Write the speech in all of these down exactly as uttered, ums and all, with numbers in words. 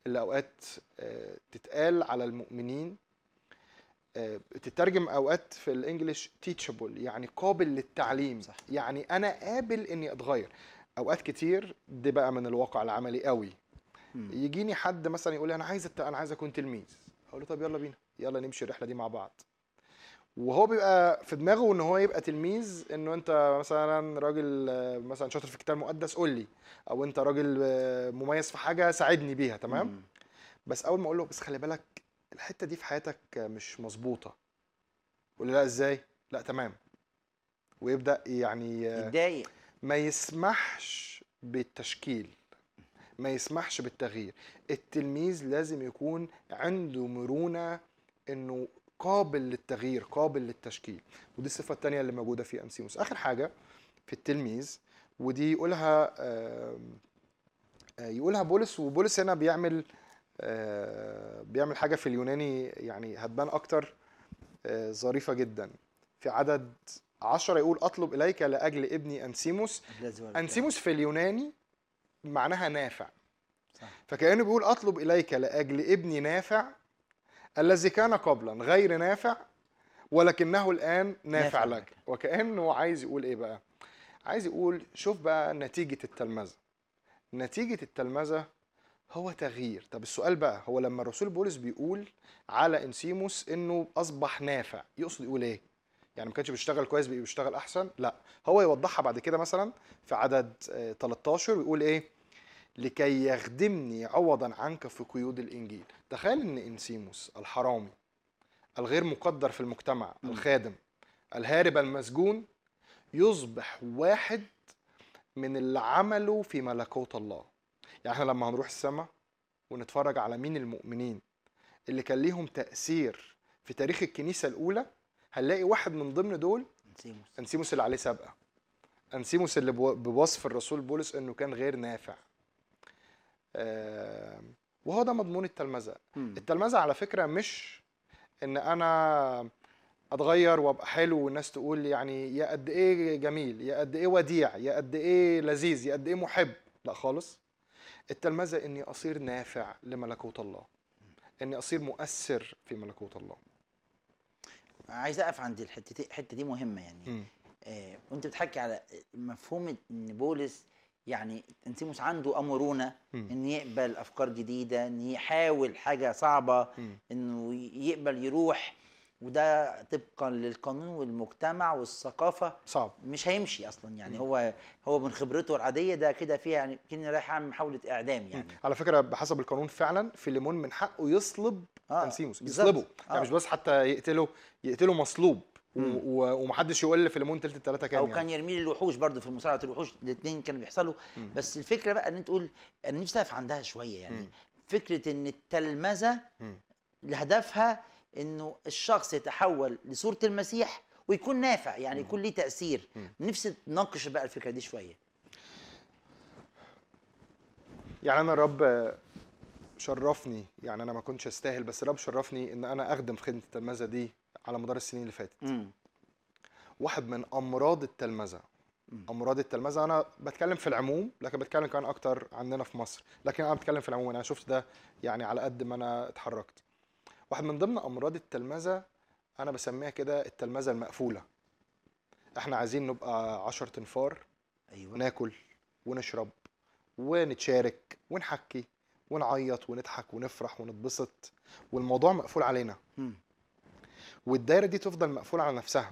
اللي اوقات آه، تتقال على المؤمنين، آه، تترجم اوقات في الانجليش teachable، يعني قابل للتعليم. صح. يعني انا قابل اني اتغير. اوقات كتير دي بقى من الواقع العملي قوي، مم. يجيني حد مثلا يقول لي انا عايز الت- انا عايز اكون تلميذ، اقول له طب يلا بينا، يلا نمشي الرحله دي مع بعض. وهو بيبقى في دماغه ان هو يبقى تلميذ، انه انت مثلا راجل آه، مثلا شاطر في الكتاب المقدس قول لي، او انت راجل آه، مميز في حاجه ساعدني بيها، تمام. مم. بس اول ما اقول له بس خلي بالك الحته دي في حياتك مش مظبوطه، يقول لي لا ازاي، لا تمام، ويبدا يعني آه، يتضايق. ما يسمحش بالتشكيل، ما يسمحش بالتغيير. التلميذ لازم يكون عنده مرونة، انه قابل للتغيير، قابل للتشكيل. ودي الصفة التانية اللي موجودة في أنسيموس. آخر حاجة في التلميذ، ودي يقولها آم، آه، يقولها بولس، وبولس هنا بيعمل آه، بيعمل حاجة في اليوناني يعني هتبان أكتر، آه، ظريفة جدا. في عدد عشرة يقول أطلب إليك لأجل ابني أنسيموس. الذي ولدته. أنسيموس في اليوناني معناها نافع، صح. فكأنه بيقول أطلب إليك لأجل ابني نافع الذي كان قبلا غير نافع ولكنه الآن نافع نافع لك. لك. وكأنه عايز يقول إيه بقى؟ عايز يقول شوف بقى نتيجة التلمذة. نتيجة التلمذة هو تغيير. طب السؤال بقى، هو لما الرسول بولس بيقول على انسيموس انه اصبح نافع، يقصد يقول ايه؟ يعني ما كانش بيشتغل كويس بقى بيشتغل احسن؟ لا، هو يوضحها بعد كده مثلا في عدد آه، تلتاشر ويقول ايه؟ لكي يخدمني عوضا عنك في قيود الانجيل. تخيل ان انسيموس الحرامي الغير مقدر في المجتمع، مم. الخادم الهارب المسجون، يصبح واحد من اللي عملوا في ملكوت الله. يعني احنا لما هنروح السماء ونتفرج على مين المؤمنين اللي كان ليهم تأثير في تاريخ الكنيسة الأولى، هنلاقي واحد من ضمن دول انسيموس. أنسيموس اللي عليه سابقة، أنسيموس اللي بو- بوصف الرسول بولس أنه كان غير نافع. آه، وهو ده مضمون التلمذة. مم. التلمذة على فكرة مش ان انا اتغير وابقى حلو والناس تقول يعني يا قد ايه جميل، يا قد ايه وديع، يا قد ايه لذيذ، يا قد ايه محب. لا خالص. التلمذة اني اصير نافع لملكوت الله، اني اصير مؤثر في ملكوت الله. عايز اقف عند الحته دي، الحته دي مهمه يعني. مم. آه وانت بتحكي على مفهوم ان بولس يعني انسيموس عنده امرونه مم. ان يقبل افكار جديده، ان يحاول حاجه صعبه، مم. انه يقبل يروح، وده طبقا للقانون والمجتمع والثقافه صعب. مش هيمشي اصلا يعني. مم. هو هو من خبرته العاديه ده كده فيها يعني كأني رايح اعمل محاوله اعدام مم. يعني. على فكرة بحسب القانون فعلا فيليمون من حقه يصلب اه انسيموس، بالظبط. يصلبه. يعني مش اه بس حتى يقتله، يقتله مصلوب. و- مم. و- ومحدش يقول لفيليمون تلت التلاتة كام او يعني. كان يرمي لي الوحوش برضه في مصارعه الوحوش، الاثنين كانوا بيحصلوا. مم. بس الفكره بقى ان انت تقول، انا نفسي اقف عندها شويه يعني. مم. فكره ان التلمذه مم. لهدفها انه الشخص يتحول لصوره المسيح ويكون نافع، يعني مم. يكون ليه تاثير. مم. نفسي نناقش بقى الفكره دي شويه. يعني انا الرب شرفني، يعني انا ما كنتش استاهل، بس الرب شرفني ان انا اخدم في خدمه التلمذه دي على مدار السنين اللي فاتت. امم واحد من امراض التلمذه، مم. امراض التلمذه، انا بتكلم في العموم لكن بتكلم كمان اكتر عننا في مصر، لكن انا بتكلم في العموم، انا شفت ده يعني على قد ما انا اتحركت. واحد من ضمن امراض التلمذه انا بسميها كده التلمذه المقفوله. احنا عايزين نبقى عشر تنفار، ايوه. ناكل ونشرب ونتشارك ونحكي ونعيط ونضحك ونفرح ونتبسط، والموضوع مقفول علينا، مم. والدايره دي تفضل مقفوله على نفسها.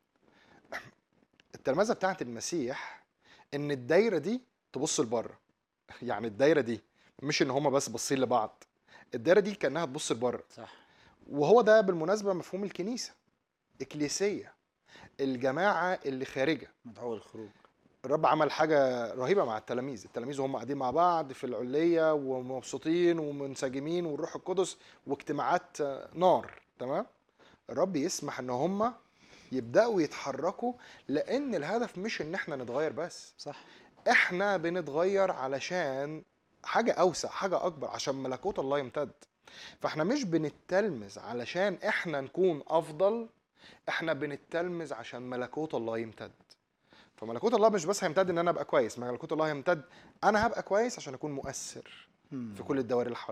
التلمذه بتاعت المسيح ان الدايره دي تبص لبره. يعني الدايره دي مش ان هما بس باصين لبعض، الدايره دي كانها تبص لبره. صح. وهو ده بالمناسبه مفهوم الكنيسه، اكليسيه، الجماعه اللي خارجه. مدعو الخروج. الرب عمل حاجه رهيبه مع التلاميذ، التلاميذ وهم قاعدين مع بعض في العليه ومبسوطين ومنسجمين والروح القدس واجتماعات نار، تمام. الرب يسمح ان هم يبداوا يتحركوا، لان الهدف مش ان احنا نتغير بس، صح. احنا بنتغير علشان حاجه اوسع، حاجه اكبر، عشان ملكوت الله يمتد. فاحنا مش بنتلمذ علشان احنا نكون افضل، احنا بنتلمذ عشان ملكوت الله يمتد. فملكوت الله مش بس هيمتد ان انا ابقى كويس، ملكوت الله هيمتد انا هبقى كويس عشان اكون مؤثر مم. في كل الدوائر اللي حواليا.